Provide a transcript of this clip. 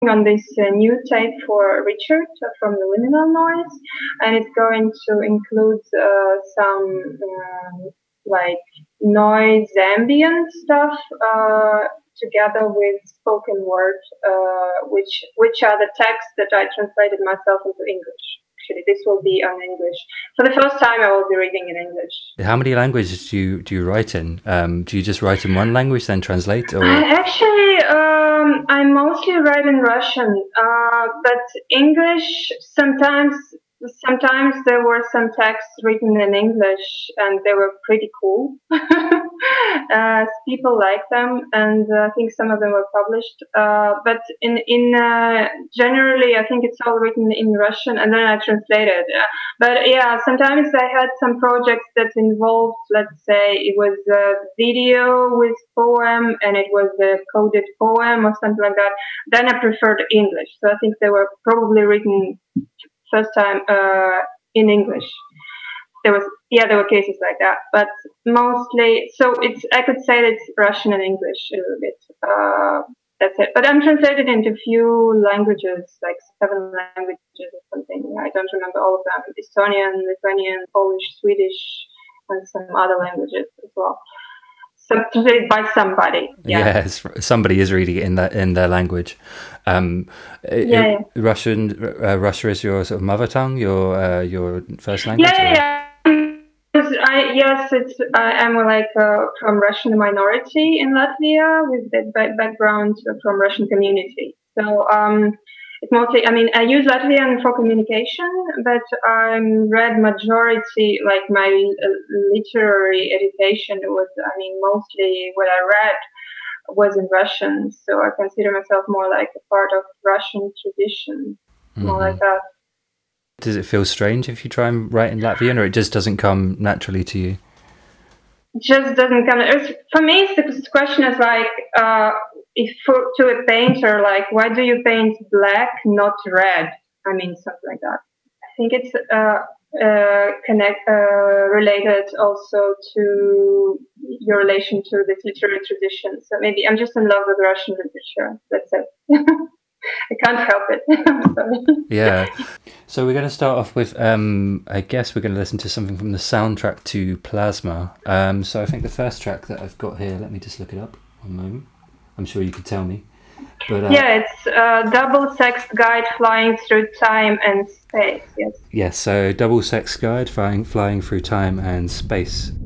on this new tape for Richard from the Liminal Noise, and it's going to include some like noise ambient stuff together with spoken word, which are the texts that I translated myself into English. Actually, this will be on English. For the first time, I will be reading in English. How many languages do you write in? Do you just write in one language, then translate? Or I mostly write in Russian, but English sometimes. Sometimes there were some texts written in English, and they were pretty cool. People like them, and I think some of them were published. But in generally, I think it's all written in Russian, and then I translated. But yeah, sometimes I had some projects that involved, let's say, it was a video with poem, and it was a coded poem or something like that. Then I preferred English, so I think they were probably written first time in English. There were cases like that, but mostly, so I could say that it's Russian and English a little bit. That's it. But I'm translated into few languages, like 7 languages or something. I don't remember all of them. Estonian, Lithuanian, Polish, Swedish, and some other languages as well. Translated by somebody. Yes, somebody is reading it in their language. Russia is your sort of mother tongue, your first language. I'm like from Russian minority in Latvia with the background from Russian community. So it's mostly, I use Latvian for communication, but I'm read majority, like my literary education was, mostly what I read was in Russian. So I consider myself more like a part of Russian tradition, more like that. Does it feel strange if you try and write in Latvian, or it just doesn't come naturally to you? Just doesn't come. For me, the question is like, to a painter, like, why do you paint black, not red? Something like that. I think it's related also to your relation to this literary tradition. So maybe I'm just in love with Russian literature. That's it. I can't help it. Yeah. So we're going to start off with, I guess we're going to listen to something from the soundtrack to Plasma. So I think the first track that I've got here, let me just look it up one moment. I'm sure you could tell me. But, it's Double Sex Guide Flying Through Time and Space, yes. Yes, so Double Sex Guide flying through time and space.